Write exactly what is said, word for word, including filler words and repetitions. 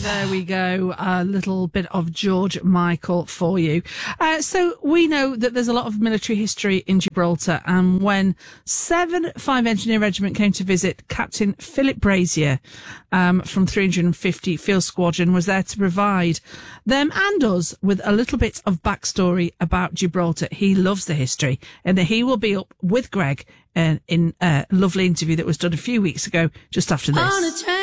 There we go. A little bit of George Michael for you. Uh, so we know that there's a lot of military history in Gibraltar, and when seven five Engineer Regiment came to visit, Captain Philip Brazier um, from three hundred fifty Field Squadron was there to provide them and us with a little bit of backstory about Gibraltar. He loves the history, and he will be up with Greg uh, in a lovely interview that was done a few weeks ago, just after this.